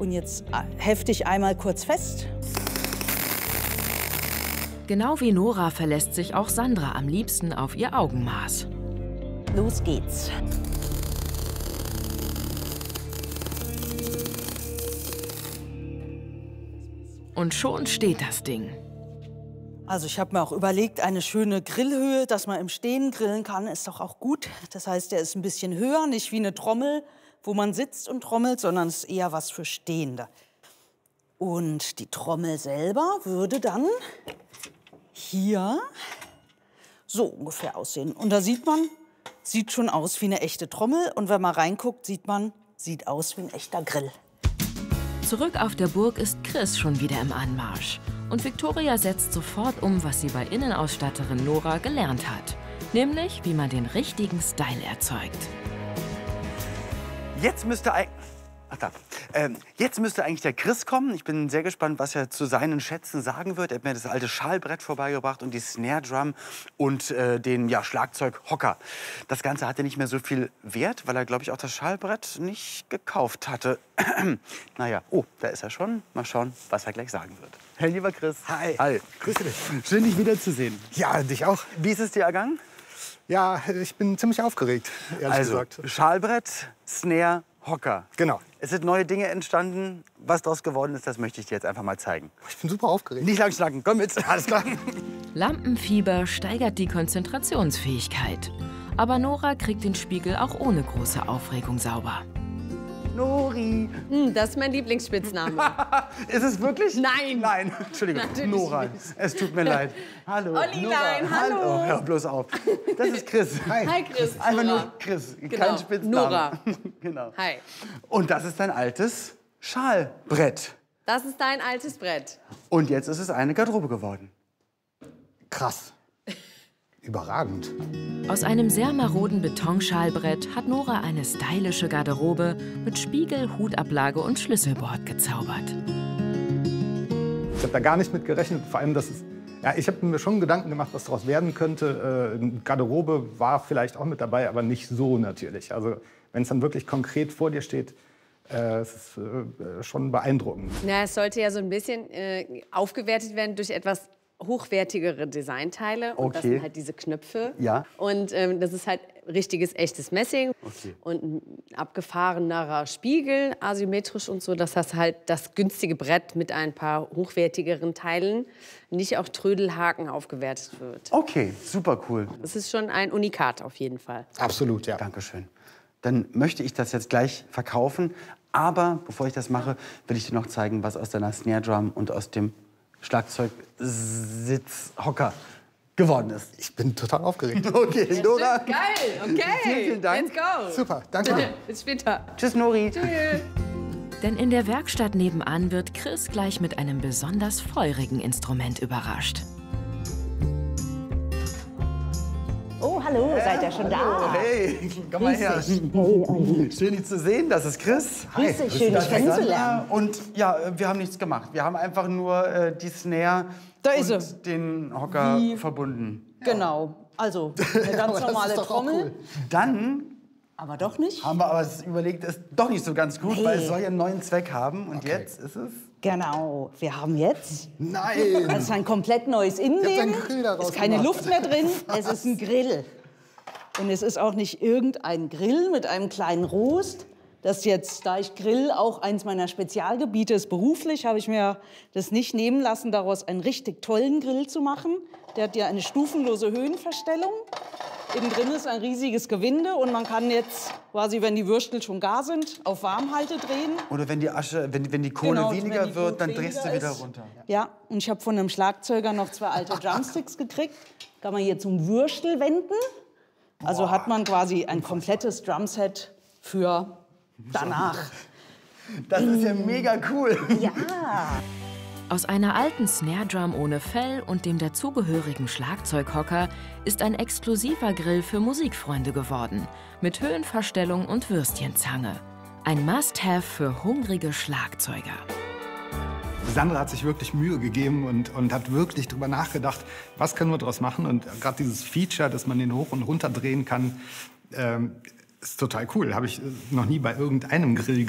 Und jetzt hefte ich einmal kurz fest. Genau wie Nora verlässt sich auch Sandra am liebsten auf ihr Augenmaß. Los geht's. Und schon steht das Ding. Also ich habe mir auch überlegt, eine schöne Grillhöhe, dass man im Stehen grillen kann, ist doch auch gut. Das heißt, der ist ein bisschen höher, nicht wie eine Trommel, wo man sitzt und trommelt, sondern es ist eher was für Stehende. Und die Trommel selber würde dann hier so ungefähr aussehen. Und da sieht man, sieht schon aus wie eine echte Trommel. Und wenn man reinguckt, sieht man, sieht aus wie ein echter Grill. Zurück auf der Burg ist Chris schon wieder im Anmarsch. Und Viktoria setzt sofort um, was sie bei Innenausstatterin Nora gelernt hat. Nämlich, wie man den richtigen Style erzeugt. Jetzt müsste eigentlich der Chris kommen. Ich bin sehr gespannt, was er zu seinen Schätzen sagen wird. Er hat mir das alte Schalbrett vorbeigebracht und die Snare Drum und den Schlagzeughocker. Das Ganze hatte nicht mehr so viel Wert, weil er, glaube ich, auch das Schalbrett nicht gekauft hatte. Naja, oh, da ist er schon. Mal schauen, was er gleich sagen wird. Hey, lieber Chris. Hi. Hi. Grüße dich. Schön, dich wiederzusehen. Ja, dich auch. Wie ist es dir ergangen? Ja, ich bin ziemlich aufgeregt, ehrlich gesagt. Schalbrett, Snare, Hocker. Genau. Es sind neue Dinge entstanden. Was daraus geworden ist, das möchte ich dir jetzt einfach mal zeigen. Ich bin super aufgeregt. Nicht lang schlagen, komm mit. Alles klar. Lampenfieber steigert die Konzentrationsfähigkeit. Aber Nora kriegt den Spiegel auch ohne große Aufregung sauber. Nori. Das ist mein Lieblingsspitzname. Ist es wirklich? Nein. Nein, Entschuldigung. Natürlich Nora. nicht. Es tut mir leid. Hallo. Ollilein, hallo. Oh, hör bloß auf. Das ist Chris. Hi. Hi, Chris. Einfach Nora. nur Chris. Genau. Kein Spitzname. Nora. Genau. Hi. Und das ist dein altes Schalbrett. Das ist dein altes Brett. Und jetzt ist es eine Garderobe geworden. Krass. Überragend. Aus einem sehr maroden Betonschalbrett hat Nora eine stylische Garderobe mit Spiegel, Hutablage und Schlüsselbord gezaubert. Ich habe da gar nicht mit gerechnet. Vor allem, ja, ich habe mir schon Gedanken gemacht, was daraus werden könnte. Garderobe war vielleicht auch mit dabei, aber nicht so natürlich. Also wenn es dann wirklich konkret vor dir steht, es ist schon beeindruckend. Na, es sollte ja so ein bisschen aufgewertet werden durch etwas hochwertigere Designteile. Und das Okay. sind halt diese Knöpfe. Ja. Und das ist halt richtiges, echtes Messing. Okay. Und ein abgefahrenerer Spiegel, asymmetrisch und so, dass das halt das günstige Brett mit ein paar hochwertigeren Teilen nicht auch Trödelhaken aufgewertet wird. Okay, super cool. Das ist schon ein Unikat auf jeden Fall. Absolut, ja. Dankeschön. Dann möchte ich das jetzt gleich verkaufen. Aber bevor ich das mache, will ich dir noch zeigen, was aus deiner Snare Drum und aus dem Schlagzeugsitzhocker geworden ist. Ich bin total aufgeregt. Okay, Nora. Geil, okay. Vielen Dank. Let's go. Super, danke. Bis später. Tschüss, Nori. Denn in der Werkstatt nebenan wird Chris gleich mit einem besonders feurigen Instrument überrascht. Oh, hallo, seid ihr schon da? Hey, komm mal her. Schön, dich zu sehen. Das ist Chris. Grüß dich, schön, dich kennenzulernen. Und ja, wir haben nichts gemacht. Wir haben einfach nur die Snare Da ist und sie. den Hocker Wie- verbunden. Genau, also eine ganz das normale ist doch auch Trommel, cool. Dann aber doch nicht. haben wir aber überlegt, ist doch nicht so ganz gut, Nee. weil es soll ja einen neuen Zweck haben. Und jetzt ist es... Genau, wir haben jetzt, Nein. das ist ein komplett neues Ihr habt Innenleben, einen Grill daraus ist keine gemacht. Luft mehr drin, es ist ein Grill. Und es ist auch nicht irgendein Grill mit einem kleinen Rost. Das jetzt, da ich Grill auch eins meiner Spezialgebiete ist, beruflich, habe ich mir das nicht nehmen lassen, daraus einen richtig tollen Grill zu machen. Der hat ja eine stufenlose Höhenverstellung. Innen drin ist ein riesiges Gewinde und man kann jetzt quasi, wenn die Würstel schon gar sind, auf Warmhalte drehen. Oder wenn die Asche, wenn die Kohle Genau, weniger wenn die wird, dann Kohle drehst du weniger wieder ist. runter. Ja, und ich habe von einem Schlagzeuger noch 2 alte Drumsticks gekriegt. Kann man hier zum Würstel wenden. Also hat man quasi ein komplettes Drumset für danach. Das ist ja mega cool. Ja. Aus einer alten Snare Drum ohne Fell und dem dazugehörigen Schlagzeughocker ist ein exklusiver Grill für Musikfreunde geworden. Mit Höhenverstellung und Würstchenzange. Ein Must-Have für hungrige Schlagzeuger. Sandra hat sich wirklich Mühe gegeben und hat wirklich drüber nachgedacht, was können wir daraus machen. Und gerade dieses Feature, dass man den hoch und runter drehen kann, ist total cool. Habe ich noch nie bei irgendeinem Grill